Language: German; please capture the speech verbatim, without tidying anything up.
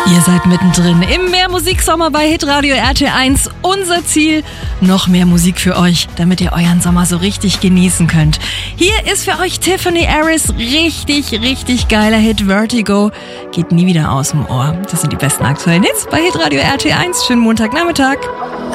Ihr seid mittendrin im Mehrmusiksommer bei Hitradio R T eins. Unser Ziel, noch mehr Musik für euch, damit ihr euren Sommer so richtig genießen könnt. Hier ist für euch Tiffany Harris, richtig, richtig geiler Hit, Vertigo. Geht nie wieder aus dem Ohr. Das sind die besten aktuellen Hits bei Hitradio R T eins. Schönen Montagnachmittag.